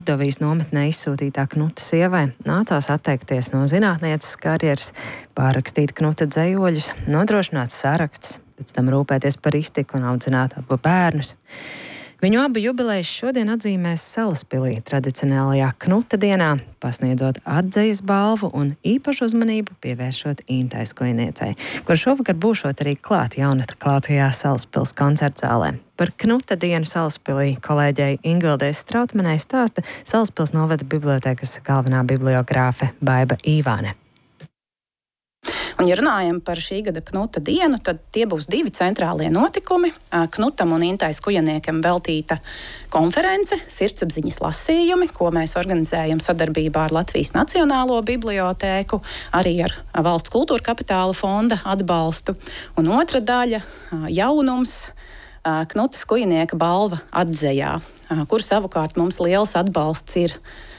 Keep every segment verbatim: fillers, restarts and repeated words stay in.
Mordovijas nometnē izsūtītā Knuta sievai nācās atteikties no zinātnieces karjeras, pārrakstīt Knuta dzejoļus, nodrošināt saraksts, pēc tam rūpēties par iztiku un audzināt abu bērnus. Viņu abu jubilejas šodien atzīmēs Salaspilī tradicionālajā Knuta dienā, pasniedzot atdzejas balvu un īpašu uzmanību pievēršot Intai Skujniecei, kur šovakar būšot arī klāt jaunatklātajā Salaspils koncertzālē. Par Knuta dienu Salaspilī kolēģei Ingvildei Strautmanai stāsta Salaspils novada bibliotēkas galvenā bibliogrāfe Baiba Īvāne. Un, ja runājam par šī gada Knuta dienu, tad tie būs divi centrālie notikumi. Knutam un Intai Skujniekam veltīta konference Sirdsapziņas lasījumi, ko mēs organizējam sadarbībā ar Latvijas Nacionālo bibliotēku, arī ar Valsts kultūra kapitāla fonda atbalstu. Un otra daļa - jaunums Knuta Skujnieka balva atzejā, kur savukārt mums liels atbalsts ir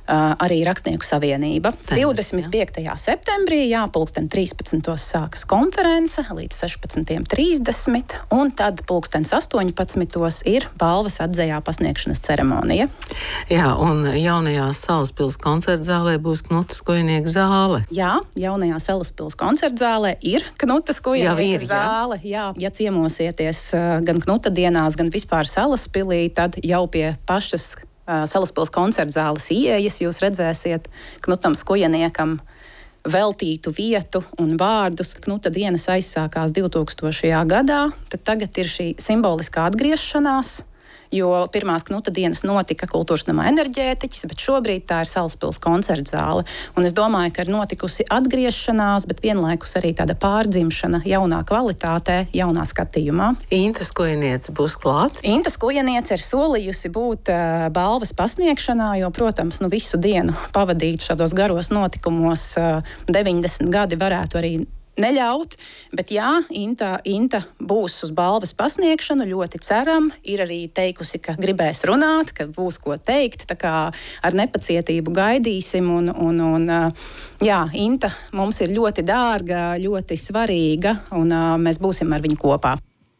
arī Rakstnieku savienība. Tēmas, divdesmit piektajā septembrī, jā, pulksten trīspadsmitos sākas konference līdz sešpadsmitiem trīsdesmit, un tad pulkstens astoņpadsmitos ir balvas atzejā pasniegšanas ceremonija. Jā, un jaunajā Salaspils koncertzālē būs Knuta Skujnieka zāle. Jā, jaunajā Salaspils koncertzālē ir Knuta Skujnieka zāle. Jā, ja ciemosieties gan Knuta dienās, gan vispār Salaspilī, tad jau pie pašas Salaspils koncertzāles ieejas jūs redzēsiet Knutam Skujniekam veltītu vietu un vārdus. Knuta dienas aizsākās divtūkstošajā gadā, tad tagad ir šī simboliskā atgriešanās, jo pirmās Knuta dienas notika Kultūras namā Enerģētiķis, bet šobrīd tā ir Salaspils koncertzāle. Un es domāju, ka ir notikusi atgriešanās, bet vienlaikus arī tāda pārdzimšana jaunā kvalitātē, jaunā skatījumā. Inta Skujniece būs klāt? Inta Skujniece ir solījusi būt uh, balvas pasniegšanā, jo, protams, nu, visu dienu pavadīt šādos garos notikumos uh, deviņdesmit gadi varētu arī neļaut, bet jā, Inta, Inta būs uz balvas pasniegšanu, ļoti ceram, ir arī teikusi, ka gribēs runāt, ka būs ko teikt, tā kā ar nepacietību gaidīsim, un, un, un jā, Inta mums ir ļoti dārga, ļoti svarīga, un mēs būsim ar viņu kopā.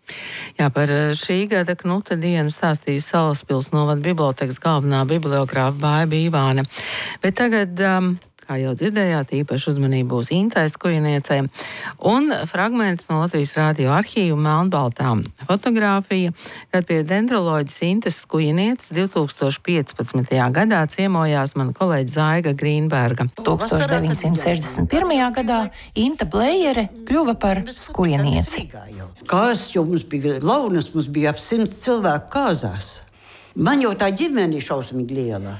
Jā, par šī gada Knuta dienu stāstīja Salaspils novada bibliotēkas galvenā bibliogrāfa Baiba Īvāne. Bet tagad um, kā jau dzirdējāt, īpaši uzmanība būs Intai Skujniecei, un fragments no Latvijas radio arhīva melnbaltām fotogrāfija, kad pie dendroloģes Intas Skujnieces divtūkstoš piecpadsmitajā gadā ciemojās mana kolēģe Zaiga Grīnberga. tūkstoš deviņsimt sešdesmit pirmajā gadā Inta Blējere kļuva par skujnieci. Kāzas jau mums bija launas, mums bija ap simts cilvēku kāzās. Man jau tā ģimene šausmīgi liela.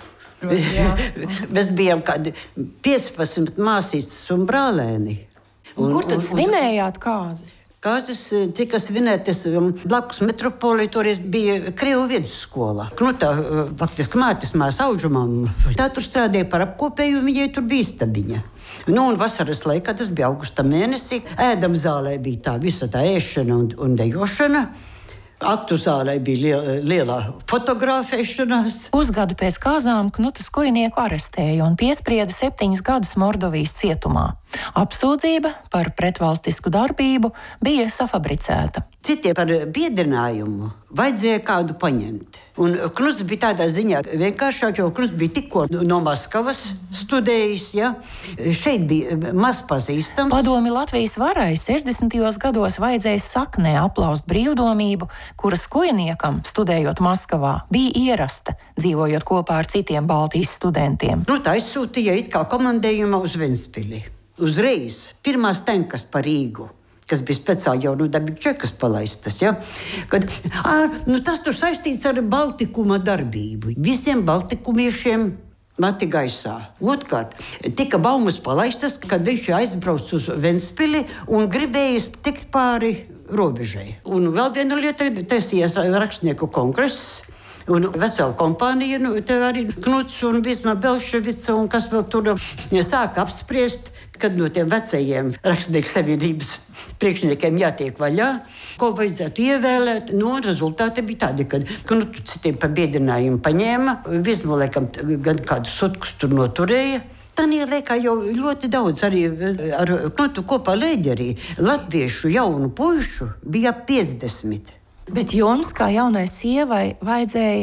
Mēs bijām kādi piecpadsmit māsītes un brālēni. Un, kur tad svinējāt kāzas? Kāzas tika svinētas blakus metropolī, toreiz bija Krievu vidusskola. Knutā faktiski mātes māsa Audžumam. Tā tur strādāja par apkopēju, un viņai tur bija istabiņa. Nu, un vasaras laikā, tas bija augusta mēnesī, ēdam zālē bija tā visa tā ēšana un, un dejošana. Aktu zālē bija liela, liela fotografēšanās. Pusgadu pēc kāzām Knuta Skujnieku arestēja un piesprieda septiņus gadus Mordovijas cietumā. Apsūdzība par pretvalstisku darbību bija safabricēta. Citiem par biedrinājumu vajadzēja kādu paņemt. Un Knuts bija tādā ziņā vienkāršāk, jo Knuts bija tikko no Maskavas studējis, ja? Šeit bija maz pazīstams. Padomi Latvijas varai sešdesmitajos gados vajadzēja saknē aplaust brīvdomību, kura Skujniekam, studējot Maskavā, bija ierasta, dzīvojot kopā ar citiem Baltijas studentiem. Nu, tā izsūtīja it kā komandējumā uz Ventspili. Uzreiz pirmās tankas par Rīgu, kas bija speciāli jau no dabīgi čekas palaistas. Ja? Kad, ā, nu, tas tur saistīts ar Baltikuma darbību. Visiem baltikumiešiem mati gaisā. Otkārt, tika baumas palaistas, kad viņš aizbrauc uz Ventspili un gribēja tikt pāri robežai. Un vēl viena lieta, tas ies rakstnieku kongress. Un vesela kompānija, nu, te arī Knuts un Visma Belševica un kas vēl tur sāka apspriest, kad no tiem vecajiem rakstnieku savienības priekšniekiem jātiek vaļā, ko vajadzētu ievēlēt. Nu, rezultāti bija tādi, kad Knutu citiem par biedrinājumu paņēma, Visma laikam gan kādu sutkus tur noturēja. Tanī laikā jau ļoti daudz arī ar Knutu kopā lēģerī latviešu jaunu puišu bija piecdesmit. Bet jums, kā jaunai sievai, vajadzēja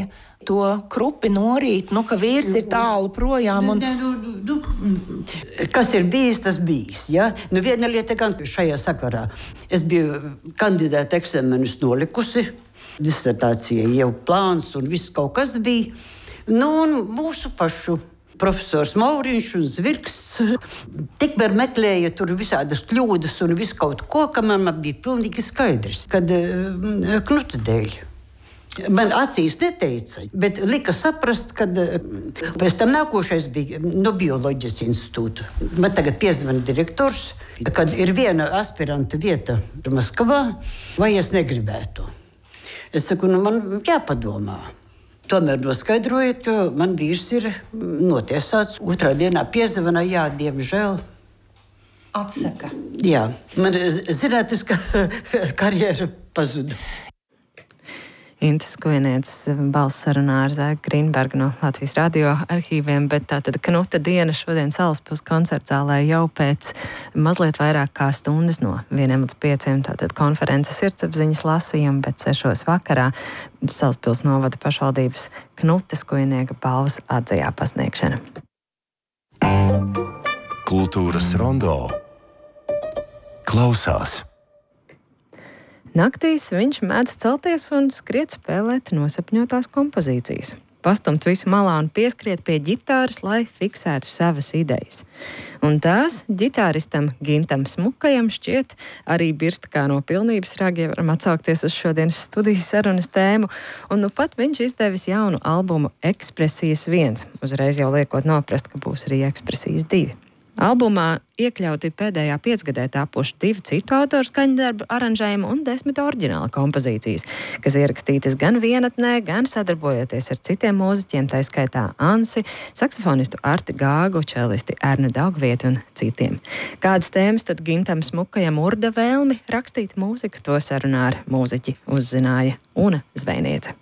to krupi norīt, nu, ka vīrs ir tālu projām. Un... Kas ir bijis, tas bijis. Ja? Nu, viena lieta gan šajā sakarā. Es biju kandidāta eksāmenus nolikusi, disertācija jau plāns un viss kaut kas bija. Nu, un mūsu pašu profesors Mauriņš un Zvirksts tikmēr meklēja tur visādas kļūdas un visu kaut ko, ka man bija pilnīgi skaidrs, kad uh, Knuta dēļ. Man acīs neteica, bet lika saprast, kad pēc tam nākošais bija no bioloģijas institūta. Man tagad piezvana direktors, kad ir viena aspiranta vieta Maskavā, vai es negribētu. Es saku, nu man jāpadomā. Tomēr noskaidrojiet, jo man vīrs ir notiesāts. Otrā dienā piezvana, jā, diemžēl. Atsaka. Jā, man zinātniska karjera pazuda. Intas Skujnieces balss sarunā ar Zēgu Grīnbergu no Latvijas radio arhīviem, bet tātad Knuta diena šodien Salaspils koncertzālē jau pēc mazliet vairāk kā stundas no vieniem līdz pieciem, tātad konferences sirdsapziņas lasījuma, bet sešos vakarā Salaspils novada pašvaldības Knuta Skujnieka balvas atzijā pasniegšana. Kultūras rondo klausās. Naktīs viņš mēdz celties un skriet spēlēt nosapņotās kompozīcijas. Pastumt visu malā un pieskriet pie ģitāras, lai fiksētu savas idejas. Un tās ģitāristam Gintam Smukajam šķiet arī birst kā no pilnības ragi, ja varam atsaukties uz šodienas studijas sarunas tēmu. Un nu pat viņš izdevis jaunu albumu Ekspresijas viens, uzreiz jau liekot noprast, ka būs arī Ekspresijas divi. Albumā iekļauti pēdējā piecgadē tapuši divu citu autoru skaņdarbu aranžējumu un desmit oriģināla kompozīcijas, kas ierakstītas gan vienatnē, gan sadarbojoties ar citiem mūziķiem, tā skaitā Ansi, saksofonistu Arti Gāgu, čelisti Ernu Daugvieti un citiem. Kādas tēmas tad Gintam Smukajam urda vēlmi rakstīt mūziku, to sarunā ar mūziķi uzzināja Una Zvejniece.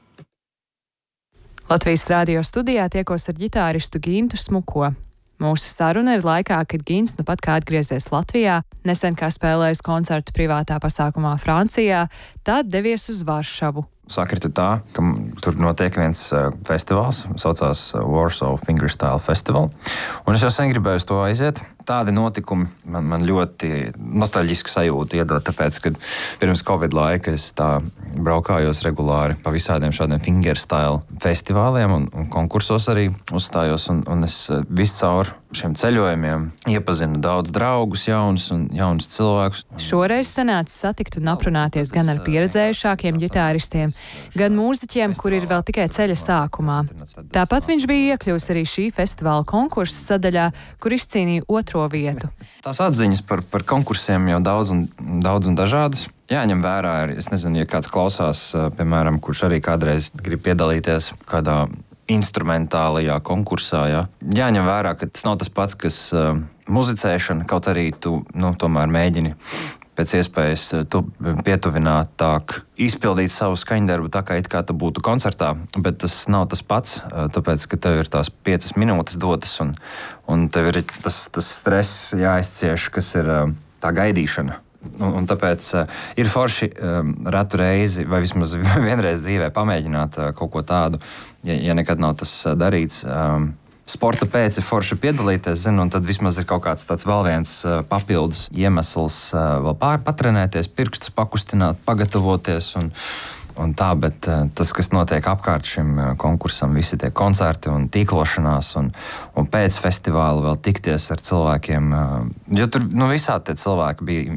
Latvijas radio studijā tiekos ar ģitāristu Gintu Smuko. Mūsu saruna ir laikā, kad Gins nu pat kā atgriezies Latvijā, nesen kā spēlējis koncertu privātā pasākumā Francijā, tad devies uz Varšavu. Sakrita tā, ka tur notiek viens festivāls, saucās Warsaw Fingerstyle Festival, un es jau sen gribēju uz to aiziet. Tādi notikumi man, man ļoti nostalģisku sajūtu iedod, tāpēc, kad pirms Covid laika es tā braukājos regulāri pa visādiem šādiem fingerstyle festivāliem un, un konkursos arī uzstājos, un, un es viscaur šiem ceļojumiem iepazinu daudz draugus, jaunus un jaunus cilvēkus. Šoreiz sanāca satikt un aprunāties gan ar pieredzējušākiem ģitāristiem, gan mūziķiem, kuri ir vēl tikai ceļa sākumā. Tāpat viņš bija iekļuvis arī šī festivāla konkursa sadaļā, kur izcīnīja otro vietu. Tās atziņas par, par konkursiem jau daudz un, daudz un dažādas. Jāņem vērā, es nezinu, ja kāds klausās, piemēram, kurš arī kādreiz grib piedalīties kādā instrumentālajā konkursā. Ja? Jāņem vērā, ka tas nav tas pats, kas uh, muzicēšana, kaut arī tu nu, tomēr mēģini pēc iespējas tu pietuvinātāk izpildīt savu skaņdarbu tā, kā it kā tu būtu koncertā, bet tas nav tas pats, tāpēc, ka tev ir tās piecas minūtes dotas un, un tev ir tas, tas stress jāizcieš, kas ir uh, tā gaidīšana. Un, un tāpēc uh, ir forši um, retu reizi, vai vismaz vienreiz dzīvē pamēģināt uh, kaut ko tādu, ja, ja nekad nav tas uh, darīts. Um, sporta pēc ir forši piedalīties, zinu, un tad vismaz ir kaut kāds tāds vēl viens uh, papildus iemesls uh, vēl pār patrenēties, pirkstus pakustināt, pagatavoties un Un tā, bet tas, kas notiek apkārt šim konkursam, visi tie koncerti un tīklošanās un, un pēc festivāla vēl tikties ar cilvēkiem, jo tur nu, visādi tie cilvēki bija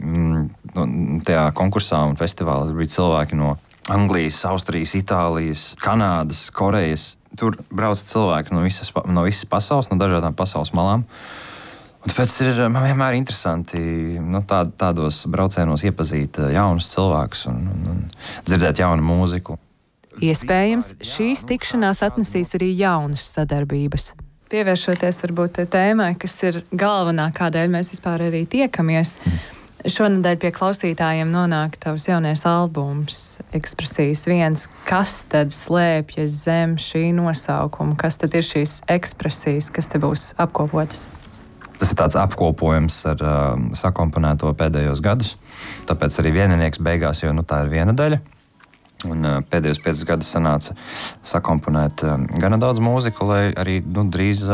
mm, tajā konkursā un festivālā, tur bija cilvēki no Anglijas, Austrijas, Itālijas, Kanādas, Korejas. Tur brauc cilvēki no visas, no visas pasaules, no dažādām pasaules malām. Un tāpēc ir man vienmēr interesanti nu, tā, tādos braucienos iepazīt jaunus cilvēkus un, un, un dzirdēt jaunu mūziku. Iespējams, šīs tikšanās atnesīs arī jaunas sadarbības. Pievēršoties varbūt tēmai, kas ir galvenā, kādēļ mēs vispār arī tiekamies. Mm. Šonadēļ pie klausītājiem nonāk tavs jaunais albums Ekspresijas viens. Kas tad slēpjas zem šī nosaukuma? Kas tad ir šīs ekspresijas, kas te būs apkopotas? Tas ir tāds apkopojums ar uh, sakomponēto pēdējos gadus. Tāpēc arī vieninieks beigās, jo nu, tā ir viena daļa. Un pēdējos piecus gadus sanāca sakomponēt gana daudz mūziku, lai arī nu, drīz